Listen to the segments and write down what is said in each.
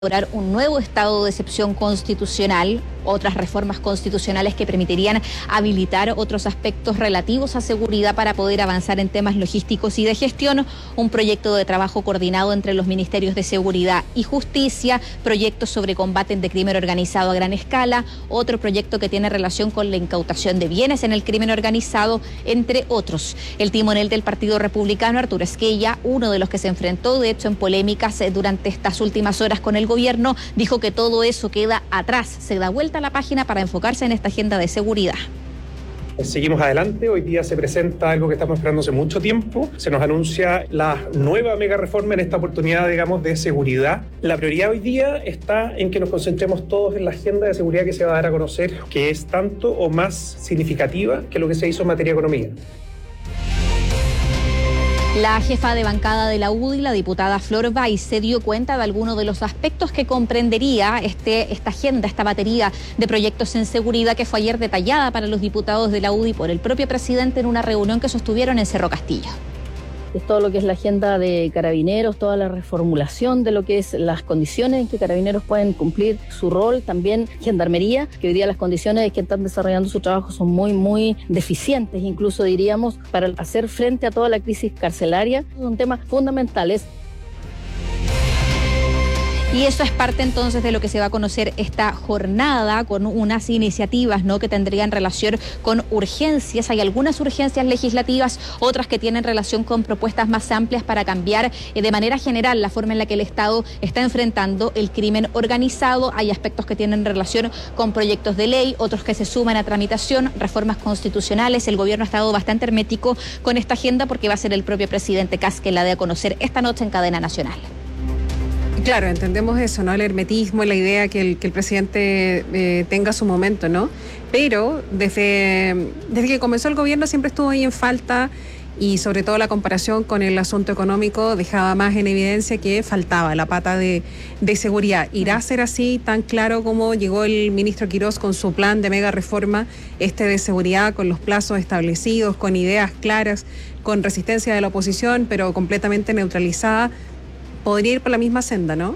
un nuevo estado de excepción constitucional, otras reformas constitucionales que permitirían habilitar otros aspectos relativos a seguridad para poder avanzar en temas logísticos y de gestión, un proyecto de trabajo coordinado entre los ministerios de Seguridad y Justicia, proyectos sobre combate de crimen organizado a gran escala, otro proyecto que tiene relación con la incautación de bienes en el crimen organizado, entre otros. El timonel del Partido Republicano, Arturo Esquella, uno de los que se enfrentó de hecho en polémicas durante estas últimas horas con el gobierno, dijo que todo eso queda atrás, se da vuelta a la página para enfocarse en esta agenda de seguridad. Seguimos adelante, hoy día se presenta algo que estamos esperando hace mucho tiempo, se nos anuncia la nueva mega reforma en esta oportunidad, digamos, de seguridad. La prioridad hoy día está en que nos concentremos todos en la agenda de seguridad que se va a dar a conocer, que es tanto o más significativa que lo que se hizo en materia de economía. La jefa de bancada de la UDI, la diputada Flor Báez, se dio cuenta de algunos de los aspectos que comprendería esta agenda, esta batería de proyectos en seguridad que fue ayer detallada para los diputados de la UDI por el propio presidente en una reunión que sostuvieron en Cerro Castillo. Es todo lo que es la agenda de Carabineros, toda la reformulación de lo que es las condiciones en que Carabineros pueden cumplir su rol, también Gendarmería, que hoy día las condiciones en que están desarrollando su trabajo son muy deficientes, incluso diríamos, para hacer frente a toda la crisis carcelaria. Son temas fundamentales. Y eso es parte entonces de lo que se va a conocer esta jornada, con unas iniciativas, ¿no?, que tendrían relación con urgencias. Hay algunas urgencias legislativas, otras que tienen relación con propuestas más amplias para cambiar de manera general la forma en la que el Estado está enfrentando el crimen organizado. Hay aspectos que tienen relación con proyectos de ley, otros que se suman a tramitación, reformas constitucionales. El gobierno ha estado bastante hermético con esta agenda porque va a ser el propio presidente Kast que la dé a conocer esta noche en cadena nacional. Claro, entendemos eso, ¿no? El hermetismo, la idea que el presidente tenga su momento, ¿no? Pero desde que comenzó el gobierno siempre estuvo ahí en falta, y sobre todo la comparación con el asunto económico dejaba más en evidencia que faltaba la pata de seguridad. ¿Irá a ser así tan claro como llegó el ministro Quirós con su plan de mega reforma de seguridad, con los plazos establecidos, con ideas claras, con resistencia de la oposición, pero completamente neutralizada? Podría ir por la misma senda, ¿no?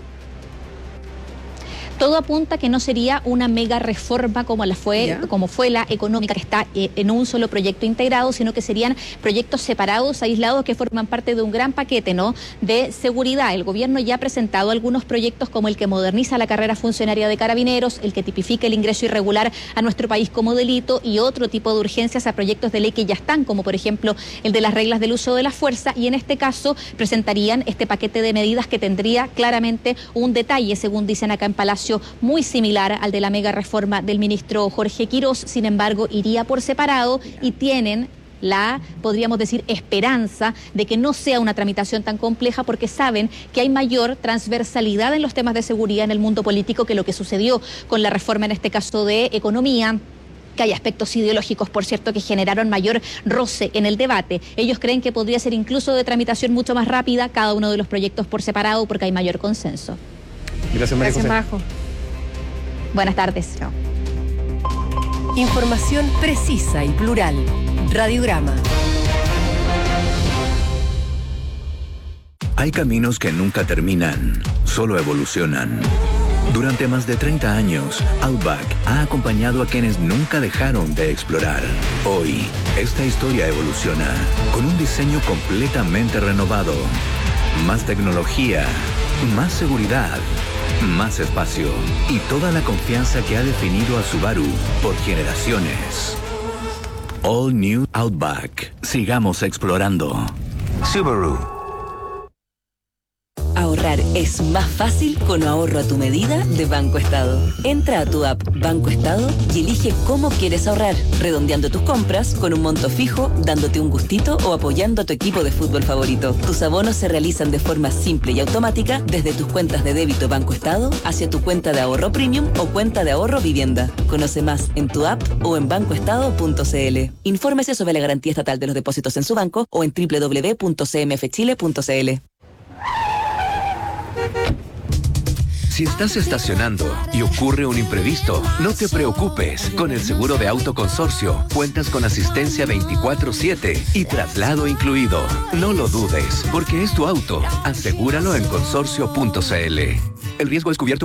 Todo apunta que no sería una mega reforma como fue la económica, que está en un solo proyecto integrado, sino que serían proyectos separados, aislados, que forman parte de un gran paquete, ¿no?, de seguridad. El gobierno ya ha presentado algunos proyectos como el que moderniza la carrera funcionaria de Carabineros, el que tipifica el ingreso irregular a nuestro país como delito, y otro tipo de urgencias a proyectos de ley que ya están, como por ejemplo el de las reglas del uso de la fuerza, y en este caso presentarían este paquete de medidas que tendría claramente un detalle, según dicen acá en Palacio, muy similar al de la mega reforma del ministro Jorge Quirós. Sin embargo, iría por separado y tienen la, podríamos decir, esperanza de que no sea una tramitación tan compleja, porque saben que hay mayor transversalidad en los temas de seguridad en el mundo político que lo que sucedió con la reforma, en este caso de economía, que hay aspectos ideológicos, por cierto, que generaron mayor roce en el debate. Ellos creen que podría ser incluso de tramitación mucho más rápida cada uno de los proyectos por separado, porque hay mayor consenso. Gracias, María José. Majo. Buenas tardes. Chao. Información precisa y plural. Radiograma. Hay caminos que nunca terminan, solo evolucionan. Durante más de 30 años, Outback ha acompañado a quienes nunca dejaron de explorar. Hoy, esta historia evoluciona con un diseño completamente renovado. Más tecnología, más seguridad, más espacio y toda la confianza que ha definido a Subaru por generaciones. All New Outback. Sigamos explorando. Subaru. Ahorrar es más fácil con ahorro a tu medida de Banco Estado. Entra a tu app Banco Estado y elige cómo quieres ahorrar, redondeando tus compras con un monto fijo, dándote un gustito o apoyando a tu equipo de fútbol favorito. Tus abonos se realizan de forma simple y automática desde tus cuentas de débito Banco Estado hacia tu cuenta de ahorro premium o cuenta de ahorro vivienda. Conoce más en tu app o en bancoestado.cl. Infórmese sobre la garantía estatal de los depósitos en su banco o en www.cmfchile.cl. Si estás estacionando y ocurre un imprevisto, no te preocupes. Con el seguro de auto consorcio, cuentas con asistencia 24/7 y traslado incluido. No lo dudes, porque es tu auto. Asegúralo en consorcio.cl. El riesgo es cubierto